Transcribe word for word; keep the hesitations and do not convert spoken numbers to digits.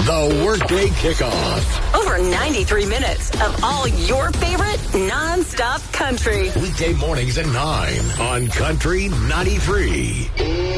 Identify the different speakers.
Speaker 1: The Workday Kickoff.
Speaker 2: Over ninety-three minutes of all your favorite non-stop country.
Speaker 1: Weekday mornings at nine on Country ninety-three.